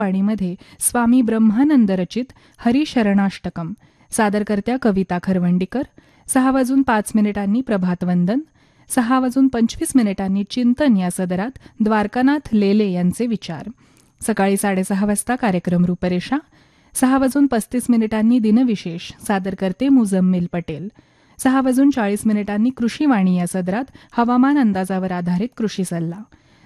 वाणीमध्ये स्वामी ब्रह्मानंद रचित हरिशरणाष्टकम, सादरकर्त्या कविता खरवंडीकर. 6:05 प्रभातवंदन. 6:25 चिंतन या सदरात द्वारकानाथ लेले यांचे विचार. सकाळी 6:30 वाजता कार्यक्रम रूपरेषा. 6:35 दिनविशेष, सादरकर्ते मुजम्मिल पटेल. 6:40 कृषीवाणी या सदरात हवामान अंदाजावर आधारित कृषी सल्ला.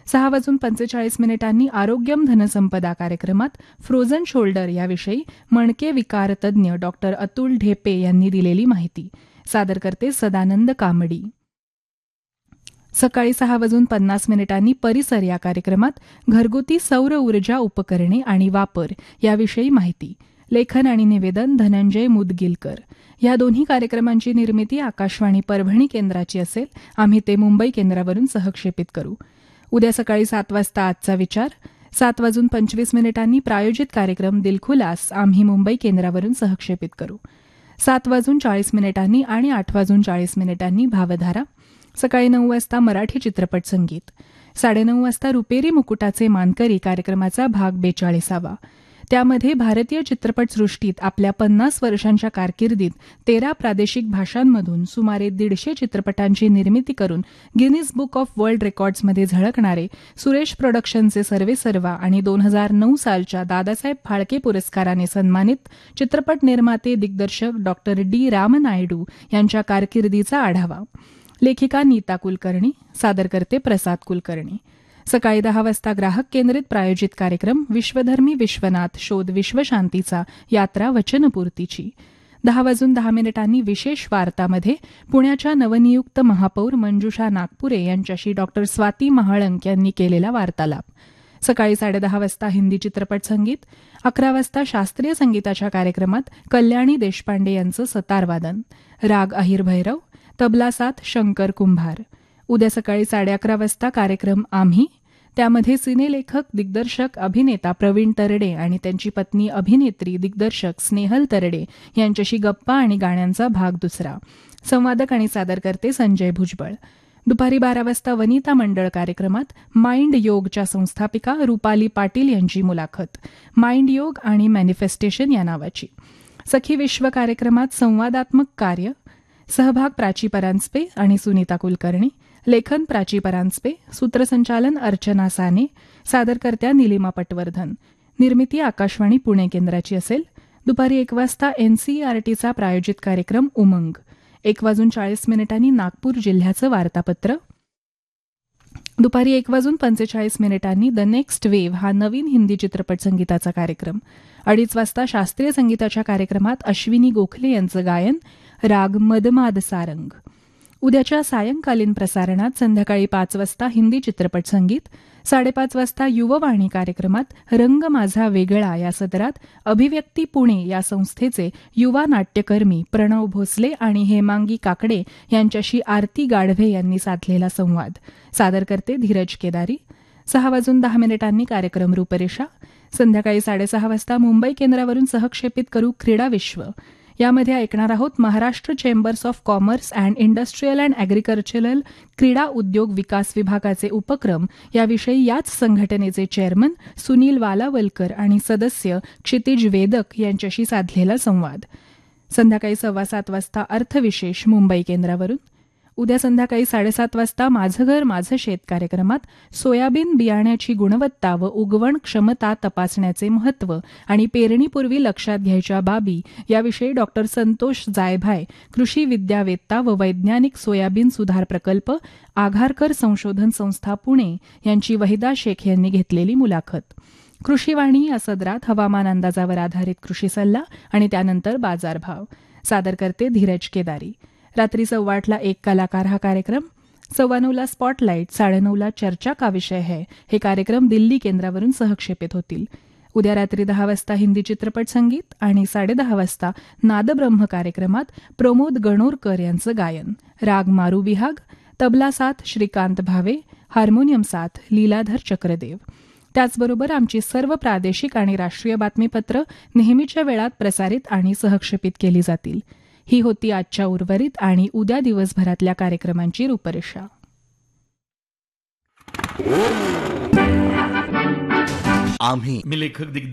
6:45 आरोग्यम धनसंपदा कार्यक्रमात फ्रोझन शोल्डर याविषयी मणके विकार तज्ज्ञ डॉक्टर अतुल ढेपे यांनी दिलेली माहिती. सादरकर्ते सदानंद कामडी. सकाळी 6:50 परिसर या कार्यक्रमात घरगुती सौर ऊर्जा उपकरणे आणि वापर याविषयी माहिती. लेखन आणि निवेदन धनंजय मुदगिलकर. या दोन्ही कार्यक्रमांची निर्मिती आकाशवाणी परभणी केंद्राची असेल. आम्ही ते मुंबई केंद्रावरून सहक्षेपित करू. उद्या सकाळी 7 वाजता आजचा विचार. 7:25 प्रायोजित कार्यक्रम दिलखुलास आम्ही मुंबई केंद्रावरून सहक्षेपित करू. 7:40 आणि 8:40 भावधारा. सकाळी 9 वाजता मराठी चित्रपट संगीत. 9:30 वाजता रुपेरी मुकुटाचे मानकरी कार्यक्रमाचा भाग 42. त्यामध्ये भारतीय चित्रपटसृष्टीत आपल्या 50 वर्षांच्या कारकिर्दीत 13 प्रादेशिक भाषांमधून सुमारे 150 चित्रपटांची निर्मिती करून Guinness book of world रेकॉर्ड्समध्ये झळकणारे Suresh प्रोडक्शनचे सर्वेसर्वा आणि 2009 सालच्या दादासाहेब फाळके पुरस्काराने सन्मानित चित्रपट निर्माते दिग्दर्शक डॉक्टर डी रामनायडू यांच्या कारकिर्दीचा आढावा. लेखिका नीता कुलकर्णी. सादरकर्ते प्रसाद कुलकर्णी. सकाळी 10 वाजता ग्राहक केंद्रित प्रायोजित कार्यक्रम विश्वधर्मी विश्वनाथ शोध विश्वशांतीचा यात्रा वचनपूर्तीची. 10:10 विशेष वार्तामध्ये पुण्याच्या नवनियुक्त महापौर मंजुषा नागपुरे यांच्याशी डॉक्टर स्वाती महाळंक यांनी केलेला वार्तालाप. सकाळी 10:30 वाजता हिंदी चित्रपट संगीत. 11 वाजता शास्त्रीय संगीताच्या कार्यक्रमात कल्याणी देशपांडे यांचं सतारवादन. राग अहिर भैरव. तबला साथ शंकर कुंभार. उद्या सकाळी 11:30 वाजता कार्यक्रम आम्ही. त्यामध्ये सिनेलेखक दिग्दर्शक अभिनेता प्रवीण तरडे आणि त्यांची पत्नी अभिनेत्री दिग्दर्शक स्नेहल तरडे यांच्याशी गप्पा आणि गाण्यांचा भाग 2. संवादक आणि सादरकर्ते संजय भुजबळ. दुपारी 12 वाजता वनिता मंडळ कार्यक्रमात माइंड योगच्या संस्थापिका रुपाली पाटील यांची मुलाखत. माइंड योग आणि मॅनिफेस्टेशन या नावाची. सखी विश्व कार्यक्रमात संवादात्मक कार्य. सहभाग प्राची परांजपे आणि सुनीता कुलकर्णी. लेखन प्राची परांजपे. सूत्रसंचालन अर्चना साने. सादरकर्त्या निलिमा पटवर्धन. निर्मिती आकाशवाणी पुणे केंद्राची असेल. दुपारी 1 वाजता एनसीईआरटीचा प्रायोजित कार्यक्रम उमंग. 1:40 नागपूर जिल्ह्याचं वार्तापत्र. दुपारी 1:45 द नेक्स्ट वेव्ह हा नवीन हिंदी चित्रपट संगीताचा कार्यक्रम. 2:30 वाजता शास्त्रीय संगीताच्या कार्यक्रमात अश्विनी गोखले यांचं गायन. राग मदमाद सारंग. उद्याच्या सायंकालीन प्रसारणात संध्याकाळी 5 वाजता हिंदी चित्रपट संगीत. 5:30 वाजता युववाणी कार्यक्रमात रंग माझा वेगळा या सदरात अभिव्यक्ती पुणे या संस्थेचे युवा नाट्यकर्मी प्रणव भोसले आणि हेमांगी काकडे यांच्याशी आरती गाढवे यांनी साधलेला संवाद. सादरकर्ते धीरज केदारी. 6:10 कार्यक्रम रूपरेषा. संध्याकाळी 6:30 वाजता मुंबई केंद्रावरून सहक्षेपित करू क्रीडा विश्व. यामध्ये ऐकणार आहोत Maharashtra chambers of commerce and industrial and agricultural क्रीडा उद्योग विकास विभागाचे उपक्रम याविषयी याच संघटनेचे चेअरमन सुनील वालावलकर आणि सदस्य क्षितिज वेदक यांच्याशी साधलेला संवाद. संध्याकाळी 7:15 वाजता अर्थविशेष मुंबई केंद्रावरून. उद्या संध्याकाळी 7:30 वाजता माझं घर माझं शेत कार्यक्रमात सोयाबीन बियाण्याची गुणवत्ता व उगवण क्षमता तपासण्याचे महत्त्व आणि पेरणीपूर्वी लक्षात घ्यायच्या बाबी याविषयी डॉक्टर संतोष जायभाय, कृषी विद्यावेत्ता व वैज्ञानिक सोयाबीन सुधार प्रकल्प, आघारकर संशोधन संस्था पुणे यांची वहिदा शेख यांनी घेतलेली मुलाखत. कृषीवाणी या सदरात हवामान अंदाजावर आधारित कृषी सल्ला आणि त्यानंतर बाजारभाव. सादरकर्ते धीरज केदारी. रात्री 8:15 एक कलाकार हा कार्यक्रम. 9:15 स्पॉटलाईट. 9:30 चर्चा का विषय है हे कार्यक्रम दिल्ली केंद्रावरून सहक्षेपित होतील. उद्या रात्री 10 वाजता हिंदी चित्रपट संगीत आणि 10:30 वाजता नादब्रह्म कार्यक्रमात प्रमोद गणोरकर यांचं गायन. राग मारू विहाग. तबला साथ श्रीकांत भावे. हार्मोनियम साथ लीलाधर चक्रदेव. त्याचबरोबर आमची सर्व प्रादेशिक आणि राष्ट्रीय बातमीपत्र नेहमीच्या वेळात प्रसारित आणि सहक्षेपित केली जातील. ही होती आजच्या उर्वरित आणि उद्या दिवसभरातल्या कार्यक्रमांची रूपरेषा. आम्ही लेखक